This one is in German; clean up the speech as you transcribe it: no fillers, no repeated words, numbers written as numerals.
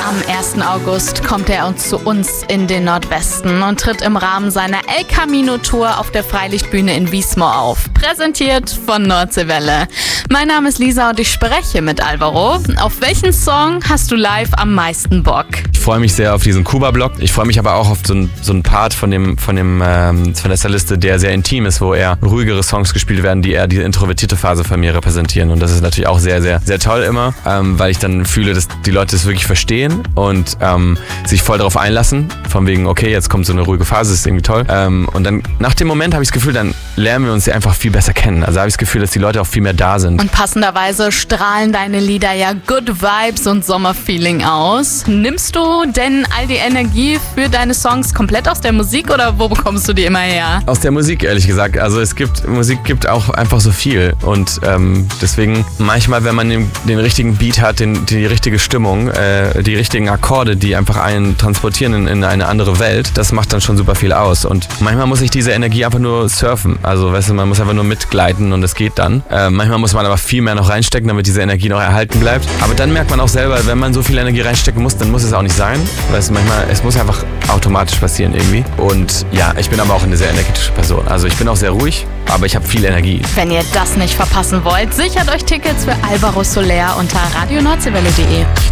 Am 1. August kommt er zu uns in den Nordwesten und tritt im Rahmen seiner El Camino Tour auf der Freilichtbühne in Wiesmoor auf. Präsentiert von Nordseewelle. Mein Name ist Lisa und ich spreche mit Alvaro. Auf welchen Song hast du live am meisten Bock? Ich freue mich sehr auf diesen Kuba-Block. Ich freue mich aber auch auf so einen Part von der Setliste, der sehr intim ist, wo eher ruhigere Songs gespielt werden, die eher diese introvertierte Phase von mir repräsentieren. Und das ist natürlich auch sehr, sehr, sehr toll immer, weil ich dann fühle, dass die Leute es wirklich verstehen und sich voll darauf einlassen. Von wegen, okay, jetzt kommt so eine ruhige Phase, das ist irgendwie toll. Und dann nach dem Moment habe ich das Gefühl, dann lernen wir uns ja einfach viel besser kennen. Also habe ich das Gefühl, dass die Leute auch viel mehr da sind. Und passenderweise strahlen deine Lieder ja Good Vibes und Sommerfeeling aus. Nimmst du denn all die Energie für deine Songs komplett aus der Musik oder wo bekommst du die immer her? Aus der Musik, ehrlich gesagt. Also Musik gibt auch einfach so viel. Und deswegen manchmal, wenn man den richtigen Beat hat, die richtige Stimmung, die richtigen Akkorde, die einfach einen transportieren in eine andere Welt, das macht dann schon super viel aus. Und manchmal muss ich diese Energie einfach nur surfen. Also weißt du, man muss einfach nur mitgleiten und es geht dann. Manchmal muss man aber viel mehr noch reinstecken, damit diese Energie noch erhalten bleibt. Aber dann merkt man auch selber, wenn man so viel Energie reinstecken muss, dann muss es auch nicht sein. Weißt du, manchmal, es muss einfach automatisch passieren irgendwie. Und ja, ich bin aber auch eine sehr energetische Person. Also ich bin auch sehr ruhig, aber ich habe viel Energie. Wenn ihr das nicht verpassen wollt, sichert euch Tickets für Alvaro Soler unter radionordseewelle.de.